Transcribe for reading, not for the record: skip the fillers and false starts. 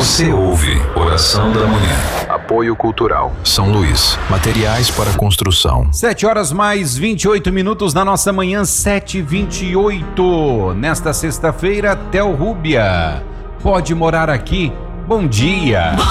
Você ouve Oração da Manhã. Apoio Cultural São Luís. Materiais para construção. 7h mais 28 na nossa manhã, 7h28. Nesta sexta-feira, Tel Rúbia. Pode morar aqui. Bom dia.